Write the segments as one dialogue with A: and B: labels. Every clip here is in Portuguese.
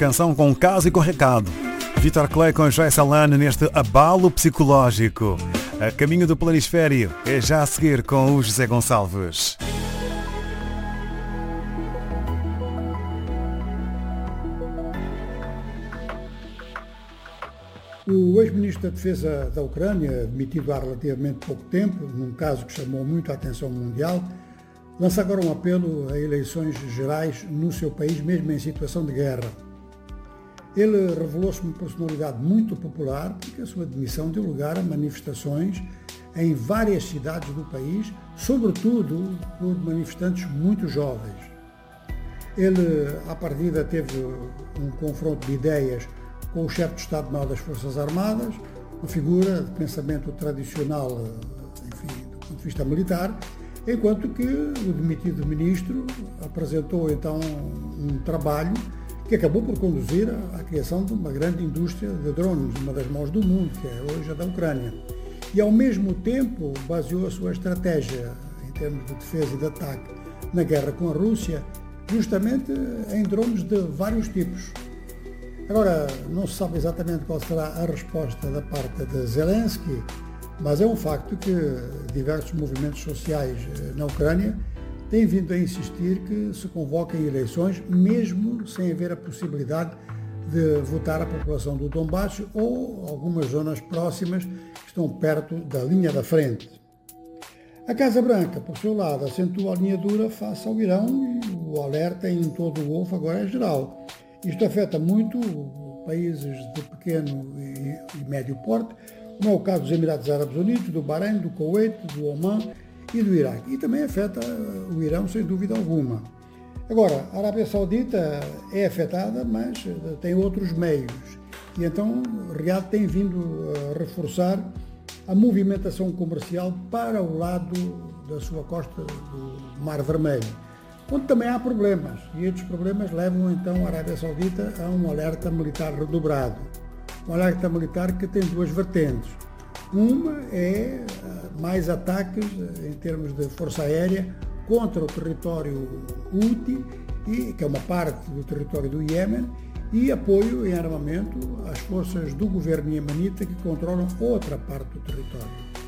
A: canção com caso e com recado. Vitor Clay com Joyce Alane neste abalo psicológico. A caminho do planisfério é já a seguir com o José Gonçalves.
B: O ex-ministro da Defesa da Ucrânia, demitido há relativamente pouco tempo, num caso que chamou muito a atenção mundial, lança agora um apelo a eleições gerais no seu país, mesmo em situação de guerra. Ele revelou-se uma personalidade muito popular porque a sua demissão deu lugar a manifestações em várias cidades do país, sobretudo por manifestantes muito jovens. Ele, à partida, teve um confronto de ideias com o chefe de Estado-Maior das Forças Armadas, uma figura de pensamento tradicional, enfim, do ponto de vista militar, enquanto que o demitido ministro apresentou então um trabalho que acabou por conduzir à criação de uma grande indústria de drones, uma das maiores do mundo, que é hoje a da Ucrânia. E ao mesmo tempo baseou a sua estratégia em termos de defesa e de ataque na guerra com a Rússia, justamente em drones de vários tipos. Agora, não se sabe exatamente qual será a resposta da parte de Zelensky, mas é um facto que diversos movimentos sociais na Ucrânia têm vindo a insistir que se convoquem eleições, mesmo sem haver a possibilidade de votar a população do Donbass ou algumas zonas próximas que estão perto da linha da frente. A Casa Branca, por seu lado, acentua a linha dura face ao Irão e o alerta em todo o Golfo agora é geral. Isto afeta muito países de pequeno e médio porte, como é o caso dos Emirados Árabes Unidos, do Bahrein, do Kuwait, do Omã e do Iraque. E também afeta o Irão, sem dúvida alguma. Agora, a Arábia Saudita é afetada, mas tem outros meios. E então, Riad tem vindo a reforçar a movimentação comercial para o lado da sua costa do Mar Vermelho, onde também há problemas, e estes problemas levam então a Arábia Saudita a um alerta militar redobrado. Um alerta militar que tem duas vertentes. Uma é mais ataques em termos de força aérea contra o território Houthi, que é uma parte do território do Iêmen, e apoio em armamento às forças do governo iemenita que controlam outra parte do território.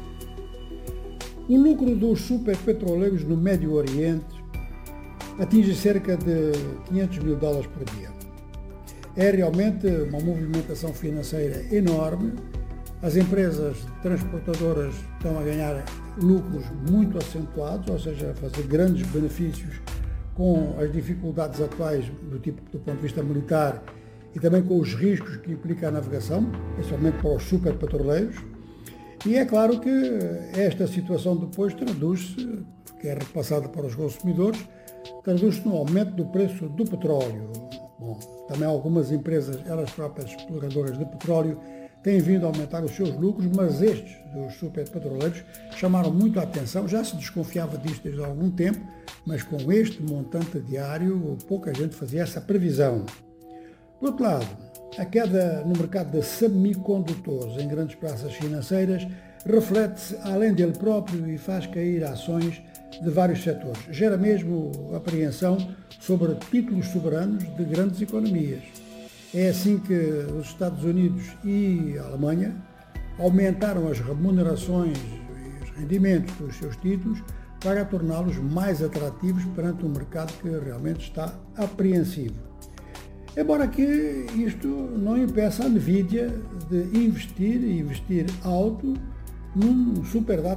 B: O lucro dos superpetroleiros no Médio Oriente atinge cerca de $500 mil por dia. É realmente uma movimentação financeira enorme. As empresas transportadoras estão a ganhar lucros muito acentuados, ou seja, a fazer grandes benefícios com as dificuldades atuais do ponto de vista militar e também com os riscos que implica a navegação, especialmente para os superpetroleiros. E é claro que esta situação depois traduz-se, que é repassada para os consumidores, traduz-se no aumento do preço do petróleo. Bom, também algumas empresas, elas próprias exploradoras de petróleo, têm vindo a aumentar os seus lucros, mas estes, dos superpetroleiros, chamaram muito a atenção. Já se desconfiava disto desde há algum tempo, mas com este montante diário, pouca gente fazia essa previsão. Por outro lado, a queda no mercado de semicondutores em grandes praças financeiras reflete-se além dele próprio e faz cair ações de vários setores. Gera mesmo apreensão sobre títulos soberanos de grandes economias. É assim que os Estados Unidos e a Alemanha aumentaram as remunerações e os rendimentos dos seus títulos para torná-los mais atrativos perante um mercado que realmente está apreensivo. Embora que isto não impeça a Nvidia de investir alto num super data